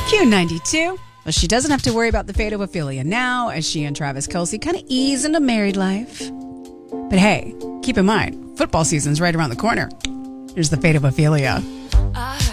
Q92. Well, she doesn't have to worry about the fate of Ophelia now as she and Travis Kelce kind of ease into married life. But hey, keep in mind, football season's right around the corner. Here's the fate of Ophelia.